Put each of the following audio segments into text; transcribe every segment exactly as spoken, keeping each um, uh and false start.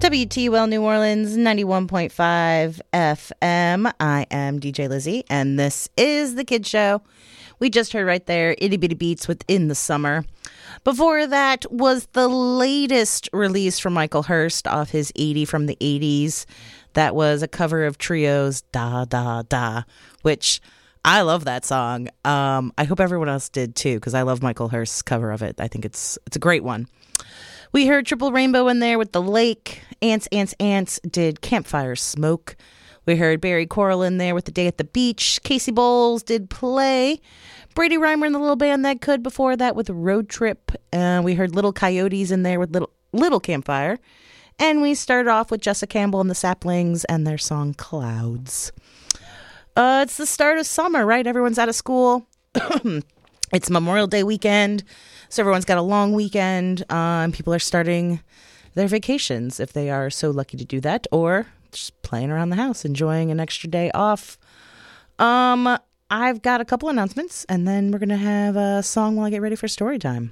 W T U L New Orleans, ninety-one point five F M. I am D J Lizzie, and this is The Kid Show. We just heard right there, Itty Bitty Beats with In the Summer. Before that was the latest release from Michael Hurst off his eighty from the eighties. That was a cover of Trio's Da Da Da, which I love that song. Um, I hope everyone else did too, because I love Michael Hurst's cover of it. I think it's it's a great one. We heard Triple Rainbow in there with The Lake. Ants, Ants, Ants did Campfire Smoke. We heard Barry Coral in there with The Day at the Beach. Casey Bowles did Play. Brady Reimer and the Little Band That Could before that with Road Trip. Uh, we heard Little Coyotes in there with Little, Little Campfire. And we started off with Jessica Campbell and the Saplings and their song Clouds. Uh, it's the start of summer, right? Everyone's out of school. It's Memorial Day weekend, so everyone's got a long weekend. Um, people are starting their vacations if they are so lucky to do that, or just playing around the house, enjoying an extra day off. Um, I've got a couple announcements, and then we're going to have a song while I get ready for story time.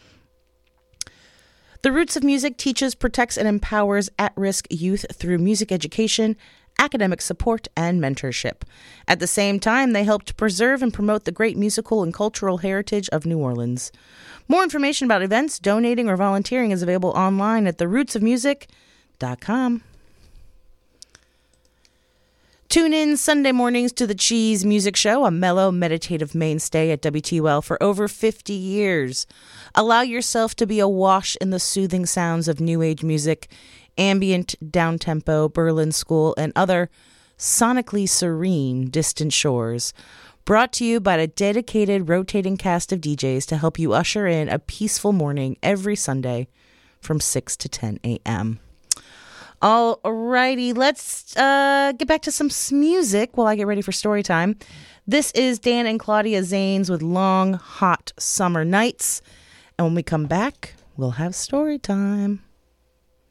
The Roots of Music teaches, protects, and empowers at-risk youth through music education, academic support, and mentorship. At the same time, they help to preserve and promote the great musical and cultural heritage of New Orleans. More information about events, donating, or volunteering is available online at the roots of music dot com. Tune in Sunday mornings to the Cheese Music Show, a mellow, meditative mainstay at W T U L for over fifty years. Allow yourself to be awash in the soothing sounds of new age music, ambient, down-tempo, Berlin School, and other sonically serene distant shores. Brought to you by a dedicated rotating cast of D Js to help you usher in a peaceful morning every Sunday from six to ten a.m. Alrighty, let's uh, get back to some music while I get ready for story time. This is Dan and Claudia Zanes with Long, Hot Summer Nights. And when we come back, we'll have story time.